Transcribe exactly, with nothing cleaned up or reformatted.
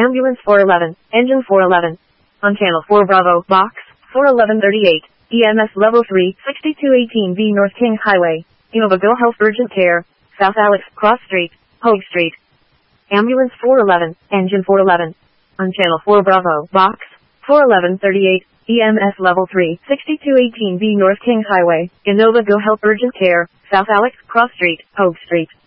Ambulance four eleven, Engine four eleven. On Channel four Bravo, Box, four eleven thirty-eight, E M S Level three, sixty-two eighteen B North King Highway, Innova Go Health Urgent Care, South Alex Cross Street, Hogue Street. Ambulance four eleven, Engine four eleven. On Channel four Bravo, Box, four eleven thirty-eight, E M S Level three, sixty-two eighteen B North King Highway, Innova Go Health Urgent Care, South Alex Cross Street, Hogue Street.